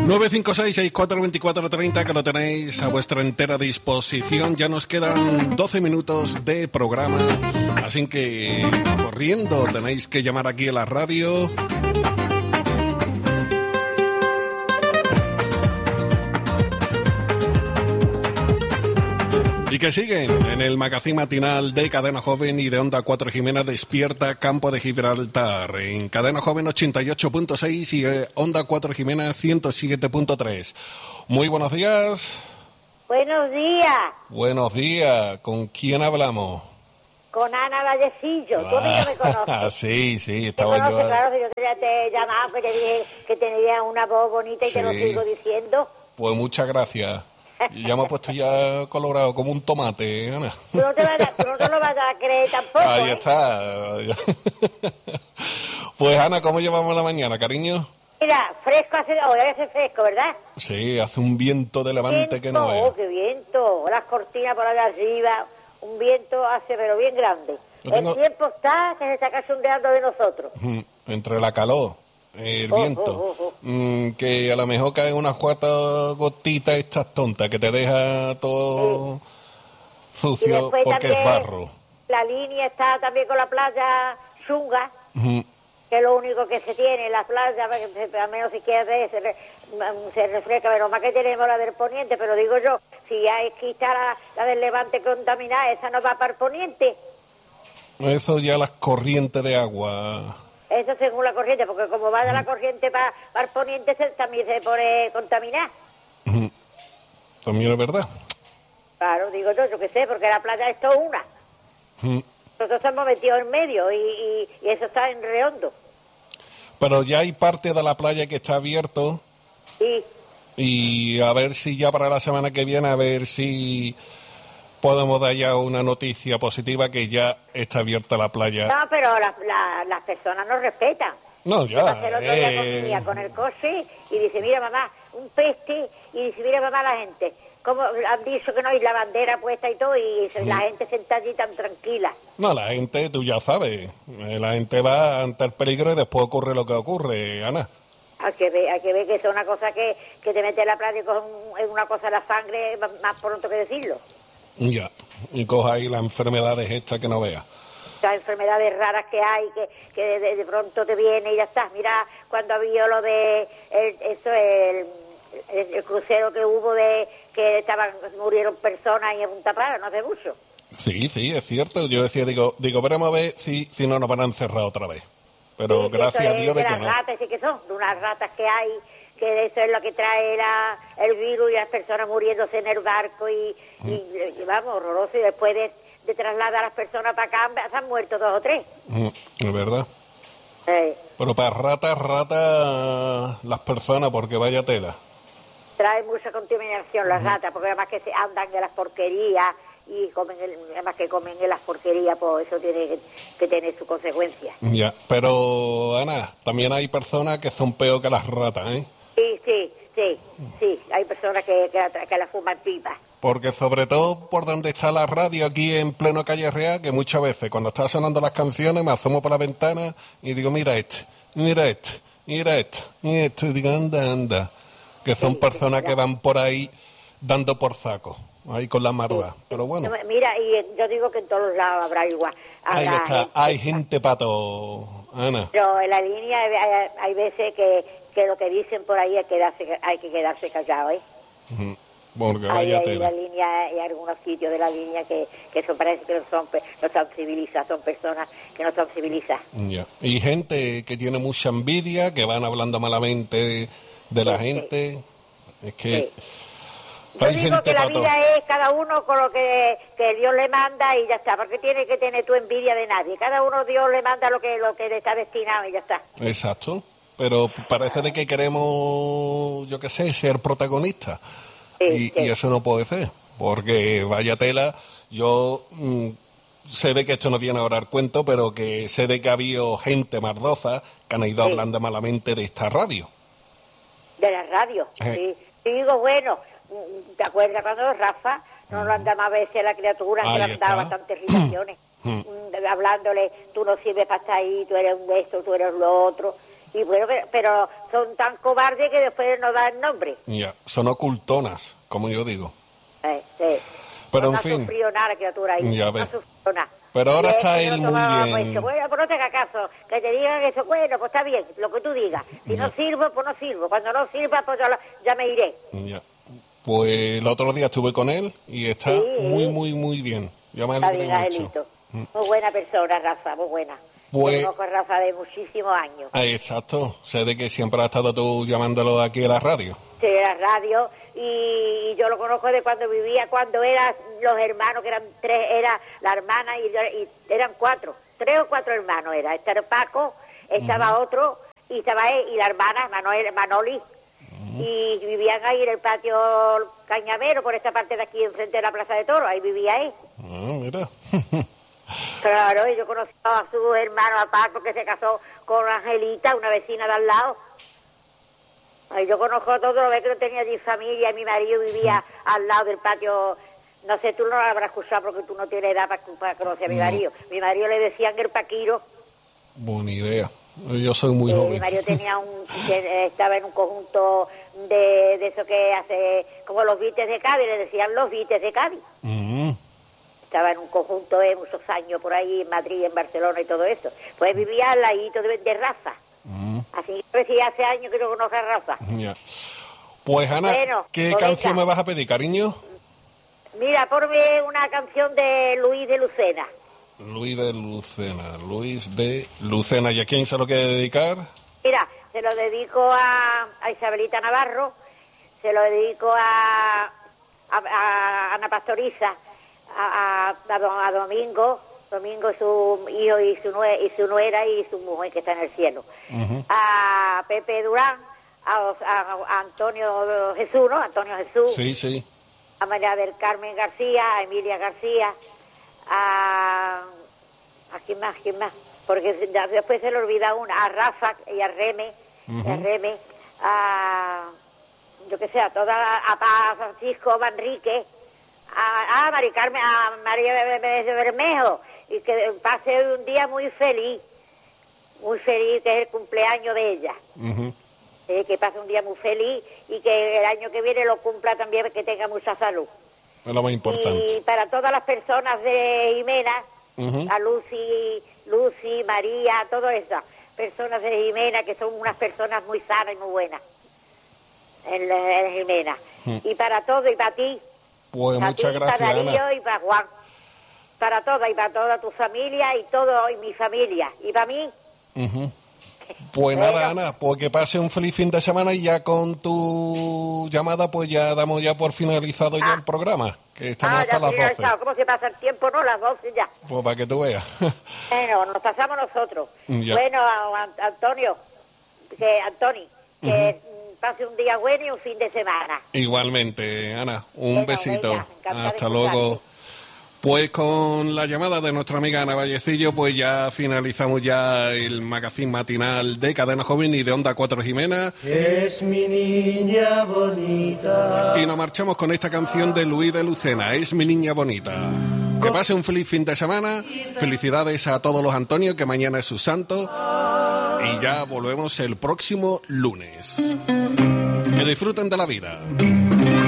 956-642430, que lo tenéis a vuestra entera disposición. Ya nos quedan 12 minutos de programa, así que corriendo tenéis que llamar aquí a la radio. Y que siguen en el magazín matinal de Cadena Joven y de Onda 4 Jimena Despierta Campo de Gibraltar. En Cadena Joven 88.6 y Onda 4 Jimena 107.3. Muy buenos días. Buenos días. Buenos días. ¿Con quién hablamos? Con Ana Vallecillo. Tú a mí no me conoces. Sí, estaba yo... Claro, yo ya te he llamado, que te dije que tenía una voz bonita y te lo sigo diciendo. Pues muchas gracias. Ya me he puesto ya colorado como un tomate, Ana. Tú no te lo vas a creer tampoco. Ahí está. Pues Ana, ¿cómo llevamos la mañana, cariño? Mira, fresco hoy hace fresco, ¿verdad? Sí, hace un viento de levante que no es. Oh, qué viento. Las cortinas por allá arriba. Un viento hace, pero bien grande. El tiempo está que se está cachondeando de nosotros. Entre la calor, el viento, que a lo mejor caen unas cuantas gotitas estas tontas que te deja todo sucio porque es barro. La línea está también con la playa Xunga, que es lo único que se tiene en la playa, al menos si quieres se refresca, pero más que tenemos la del poniente, pero digo yo, si hay que está la del levante contaminada, esa no va para el poniente. Eso ya las corrientes de agua. Eso según la corriente, porque como vaya la corriente para el poniente, también se pone contaminar. También es verdad. Claro, digo yo que sé, porque la playa es toda una. Nosotros estamos metidos en medio y eso está en redondo. Pero ya hay parte de la playa que está abierto. Sí. Y a ver si ya para la semana que viene, a ver si podemos dar ya una noticia positiva que ya está abierta la playa. No, pero las personas nos respetan. No, ya. El otro día con el coche y dice, mira mamá, un peste, y dice, mira mamá, la gente, como han dicho que no hay la bandera puesta y todo, y la gente sentada allí tan tranquila. No, la gente, tú ya sabes, la gente va ante el peligro y después ocurre lo que ocurre, Ana. Hay que ver que es una cosa que te mete en la playa y es una cosa de la sangre más pronto que decirlo. Ya, y coja ahí las enfermedades estas que no veas. Las enfermedades raras que hay, que de pronto te viene y ya está. Mira, cuando había lo de el crucero que hubo de que murieron personas y en Punta Clara, no hace mucho. Sí, es cierto. Yo decía, digo, veremos a ver si no nos van a encerrar otra vez. Pero sí, gracias a Dios de que no. Las ratas sí que son, de unas ratas que hay, que eso es lo que trae el virus y las personas muriéndose en el barco y vamos, horroroso. Y después de trasladar a las personas para acá, se han muerto 2 o 3. Es verdad. Pero para ratas, las personas, porque vaya tela. Trae mucha contaminación las ratas, porque además que se andan en las porquerías y además que comen en las porquerías, pues eso tiene que tener su consecuencia. Ya, pero Ana, también hay personas que son peor que las ratas, ¿eh? Sí, hay personas que la fuman pipa. Porque sobre todo por donde está la radio, aquí en pleno Calle Real, que muchas veces cuando están sonando las canciones me asomo por la ventana y digo, mira esto, y digo, anda, que son personas que van por ahí dando por saco, ahí con la marda, pero bueno. Mira, y yo digo que en todos lados habrá igual. Ahí está, hay gente para todo, Ana. Pero en la línea hay veces que lo que dicen por ahí hay que quedarse callado, ¿eh? Porque hay la línea, hay algunos sitios de la línea que eso parece que no están civilizados, son personas que no están civilizadas. Ya. Y gente que tiene mucha envidia, que van hablando malamente de la gente. Es que yo digo que la vida es cada uno con lo que Dios le manda y ya está, porque tiene que tener tu envidia de nadie. Cada uno Dios le manda lo que le está destinado y ya está. Exacto. Pero parece de que queremos, yo qué sé, ser protagonistas. Y eso no puede ser, porque vaya tela, yo sé de que esto no viene ahora al cuento, pero que sé de que ha habido gente mardosa que han ido hablando malamente de esta radio. De la radio, sí. Digo, bueno, ¿te acuerdas cuando Rafa no lo andaba a veces a la criatura, que le andaba bastantes irritaciones? Hablándole, tú no sirves para estar ahí, tú eres un esto, tú eres lo otro. Y bueno, pero son tan cobardes que después no dan nombre. Ya, son ocultonas, como yo digo. Sí. Pero no en fin. No ha sufrido nada la criatura ahí. Ya ves. No ha sufrido nada. Pero ahora está él muy bien. Pues, bueno, pues no te hagas caso. Que te digan eso, bueno, pues está bien, lo que tú digas. Si no sirvo, pues no sirvo. Cuando no sirva, pues ya me iré. Ya. Pues el otro día estuve con él y está muy bien. Yo me alegré mucho. Muy buena persona, Rafa, muy buena. Pues, tengo con Rafa de muchísimos años. Exacto. Sé de que siempre has estado tú llamándolo aquí a la radio. Sí, a la radio. Y yo lo conozco de cuando eran los hermanos, que eran 3, era la hermana y eran 4. 3 o 4 hermanos era. Estaba Paco, estaba otro, y estaba él y la hermana, Manoli. Y vivían ahí en el patio Cañamero, por esta parte de aquí, enfrente de la Plaza de Toros. Ahí vivía él. Mira. Claro, y yo conocí a su hermano, a Paco, que se casó con Angelita, una vecina de al lado. Ay, yo conozco a todos, lo que no tenía allí familia, mi marido vivía al lado del patio. No sé, tú no lo habrás escuchado porque tú no tienes edad para conocer a mi marido. Mi marido le decían el Paquiro. Buena idea. Yo soy muy joven. Mi marido estaba en un conjunto de eso que hace, como los Vites de Cádiz, le decían los Vites de Cádiz. Estaba en un conjunto de muchos años por ahí en Madrid, en Barcelona y todo eso. Pues vivía al ladito de Rafa. Así que sí, hace años que no conozco a Rafa. Ya. Pues Ana, bueno, ¿qué canción me vas a pedir, cariño? Mira, ponme una canción de Luis de Lucena. Luis de Lucena. ¿Y a quién se lo quiere dedicar? Mira, se lo dedico a Isabelita Navarro, se lo dedico a Ana Pastoriza, a Domingo, su hijo y su nuera y su mujer que está en el cielo, a Pepe Durán, a Antonio Jesús, ¿no? Antonio Jesús. Sí. A María del Carmen García, a Emilia García, a quién más, porque después se le olvida una, a Rafa y a Reme, yo que sé, a Francisco Manrique, a María Carmen, a María Bermejo, y que pase un día muy feliz, que es el cumpleaños de ella. Que pase un día muy feliz y que el año que viene lo cumpla también, que tenga mucha salud. Es lo más importante. Y para todas las personas de Jimena, a Lucy, María, todas esas personas de Jimena, que son unas personas muy sanas y muy buenas en Jimena. Y para todo, y para ti. Pues muchas gracias, para Darío, Ana. Y para Juan. Para toda, y para toda tu familia, y todo, y mi familia. Y para mí. Pues nada, Ana, pues que pase un feliz fin de semana y ya con tu llamada pues ya damos ya por finalizado ya el programa, que estamos hasta las 12. ¿Cómo se pasa el tiempo, no? Las 12 ya. Pues para que tú veas. Bueno, nos pasamos nosotros. Ya. Bueno, Antonio, que pase un día bueno y un fin de semana. Igualmente, Ana, un besito. Venga, hasta luego. Pues con la llamada de nuestra amiga Ana Vallecillo, pues ya finalizamos ya el magazine matinal de Cadena Joven y de Onda 4 Jimena. Es mi niña bonita. Y nos marchamos con esta canción de Luis de Lucena, Es mi niña bonita. Que pase un feliz fin de semana. Felicidades a todos los Antonios, que mañana es su santo. Y ya volvemos el próximo lunes. Que disfruten de la vida.